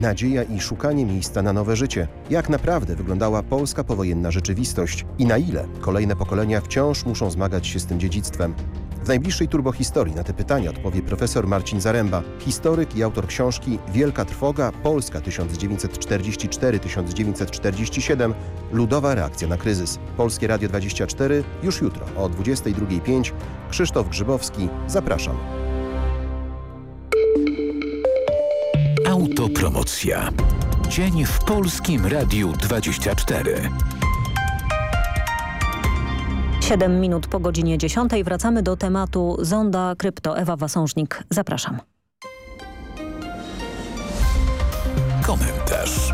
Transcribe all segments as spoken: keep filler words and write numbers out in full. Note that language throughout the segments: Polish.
Nadzieja i szukanie miejsca na nowe życie. Jak naprawdę wyglądała polska powojenna rzeczywistość i na ile kolejne pokolenia wciąż muszą zmagać się z tym dziedzictwem? W najbliższej turbohistorii na te pytania odpowie profesor Marcin Zaręba, historyk i autor książki Wielka Trwoga, Polska tysiąc dziewięćset czterdzieści cztery do tysiąc dziewięćset czterdzieści siedem. Ludowa reakcja na kryzys. Polskie Radio dwadzieścia cztery już jutro o dwudziestej drugiej pięć. Krzysztof Grzybowski. Zapraszam. Autopromocja. Dzień w Polskim Radiu dwadzieścia cztery. siedem minut po godzinie dziesiątej. Wracamy do tematu Zonda Krypto. Ewa Wasążnik, zapraszam. Komentarz.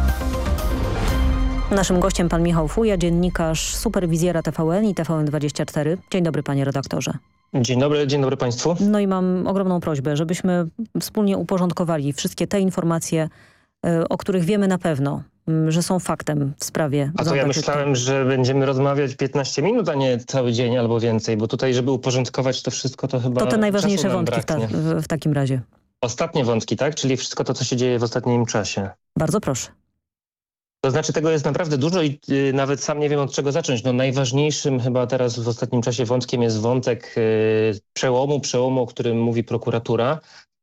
Naszym gościem pan Michał Fuja, dziennikarz, superwizjera T V N i T V N dwadzieścia cztery. Dzień dobry, panie redaktorze. Dzień dobry, dzień dobry państwu. No i mam ogromną prośbę, żebyśmy wspólnie uporządkowali wszystkie te informacje, o których wiemy na pewno, że są faktem w sprawie. A to ja myślałem, że będziemy rozmawiać piętnaście minut, a nie cały dzień albo więcej, bo tutaj, żeby uporządkować to wszystko, to chyba To te najważniejsze wątki w, ta, braknie. w, w takim razie. Ostatnie wątki, tak? Czyli wszystko to, co się dzieje w ostatnim czasie. Bardzo proszę. To znaczy tego jest naprawdę dużo i y, nawet sam nie wiem, od czego zacząć. No najważniejszym chyba teraz w ostatnim czasie wątkiem jest wątek y, przełomu, przełomu, o którym mówi prokuratura.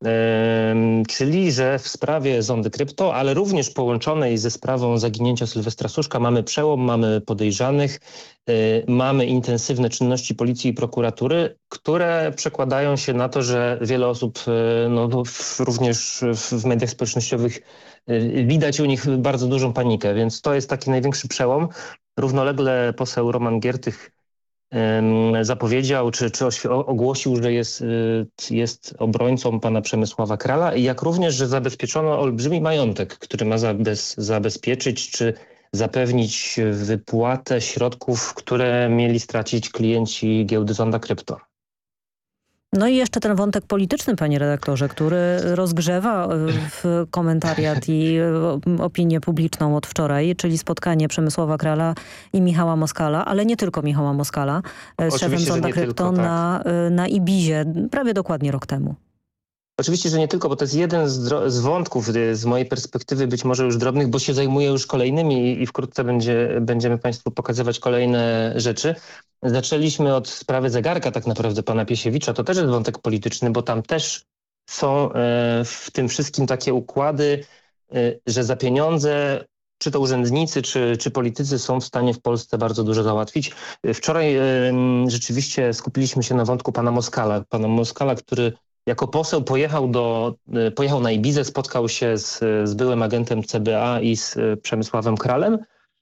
Czyli, że w sprawie Zondy Krypto, ale również połączonej ze sprawą zaginięcia Sylwestra Suszka mamy przełom, mamy podejrzanych, mamy intensywne czynności policji i prokuratury, które przekładają się na to, że wiele osób, no, również w mediach społecznościowych widać u nich bardzo dużą panikę, więc to jest taki największy przełom. Równolegle poseł Roman Giertych zapowiedział, czy, czy ogłosił, że jest, jest obrońcą pana Przemysława Krala i jak również, że zabezpieczono olbrzymi majątek, który ma zabez, zabezpieczyć, czy zapewnić wypłatę środków, które mieli stracić klienci giełdy Zonda Krypto. No i jeszcze ten wątek polityczny, panie redaktorze, który rozgrzewa w komentariat i opinię publiczną od wczoraj, czyli spotkanie Przemysława Krala i Michała Moskala, ale nie tylko Michała Moskala, z szefem Zonda Krypto tak. na, na Ibizie, prawie dokładnie rok temu. Oczywiście, że nie tylko, bo to jest jeden z, z wątków z mojej perspektywy, być może już drobnych, bo się zajmuję już kolejnymi i, i wkrótce będzie, będziemy państwu pokazywać kolejne rzeczy. Zaczęliśmy od sprawy zegarka tak naprawdę pana Piesiewicza. To też jest wątek polityczny, bo tam też są e, w tym wszystkim takie układy, e, że za pieniądze czy to urzędnicy, czy, czy politycy są w stanie w Polsce bardzo dużo załatwić. Wczoraj e, rzeczywiście skupiliśmy się na wątku pana Moskala. Pana Moskala, który jako poseł pojechał, do, pojechał na Ibizę, spotkał się z, z byłym agentem C B A i z Przemysławem Kralem.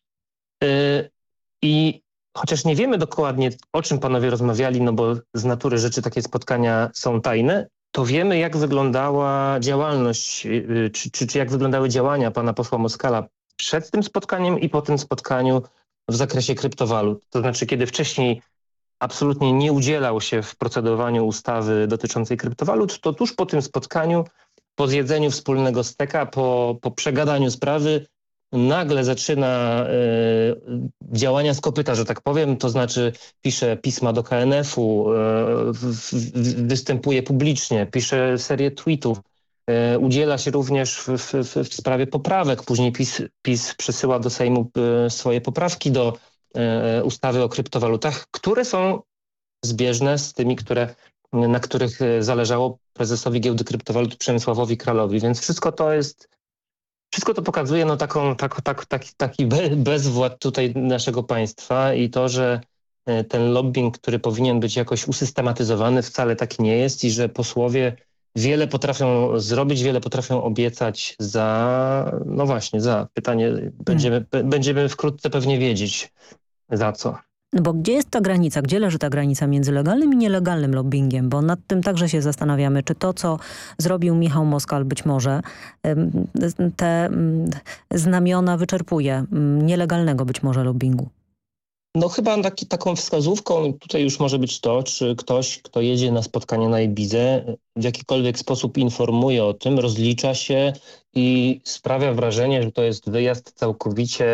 I chociaż nie wiemy dokładnie, o czym panowie rozmawiali, no bo z natury rzeczy takie spotkania są tajne, to wiemy, jak wyglądała działalność, czy, czy, czy jak wyglądały działania pana posła Moskala przed tym spotkaniem i po tym spotkaniu w zakresie kryptowalut. To znaczy, kiedy wcześniej absolutnie nie udzielał się w procedowaniu ustawy dotyczącej kryptowalut, to tuż po tym spotkaniu, po zjedzeniu wspólnego steka, po, po przegadaniu sprawy, nagle zaczyna y, działania z kopyta, że tak powiem, to znaczy pisze pisma do K N F-u, y, w, w, występuje publicznie, pisze serię tweetów, y, udziela się również w, w, w sprawie poprawek. Później PiS, PiS przesyła do Sejmu y, swoje poprawki do y, ustawy o kryptowalutach, które są zbieżne z tymi, które, na których zależało prezesowi giełdy kryptowalut Przemysławowi Kralowi. Więc wszystko to jest Wszystko to pokazuje no, taką, tak, tak, taki, taki bezwład tutaj naszego państwa i to, że ten lobbying, który powinien być jakoś usystematyzowany, wcale taki nie jest i że posłowie wiele potrafią zrobić, wiele potrafią obiecać za, no właśnie, za pytanie, będziemy, hmm. będziemy wkrótce pewnie wiedzieć za co. No bo gdzie jest ta granica? Gdzie leży ta granica między legalnym i nielegalnym lobbyingiem? Bo nad tym także się zastanawiamy, czy to, co zrobił Michał Moskal, być może te znamiona wyczerpuje nielegalnego być może lobbingu. No chyba taki, taką wskazówką tutaj już może być to, czy ktoś, kto jedzie na spotkanie na Ibizę, w jakikolwiek sposób informuje o tym, rozlicza się i sprawia wrażenie, że to jest wyjazd całkowicie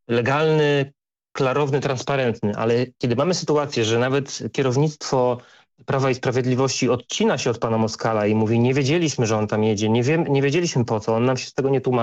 legalny, klarowny, transparentny, ale kiedy mamy sytuację, że nawet kierownictwo Prawa i Sprawiedliwości odcina się od pana Moskala i mówi, nie wiedzieliśmy, że on tam jedzie, nie, wiem, nie wiedzieliśmy po co, on nam się z tego nie tłumaczy.